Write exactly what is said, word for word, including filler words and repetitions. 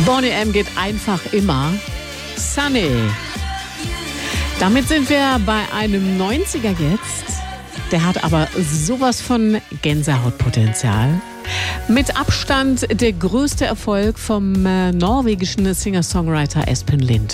Boney M geht einfach immer. Sunny. Damit sind wir bei einem neunziger jetzt. Der hat aber sowas von Gänsehautpotenzial. Mit Abstand der größte Erfolg vom äh, norwegischen Singer-Songwriter Espen Lind.